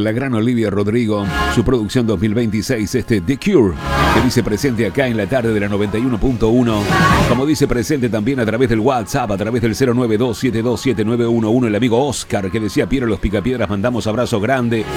la gran Olivia Rodrigo, su producción 2026, The Cure, que dice presente acá en la tarde de la 91.1. Como dice presente también a través del WhatsApp, a través del 092727911, el amigo Oscar, que decía: Piero, los Picapiedras, mandamos abrazo grande.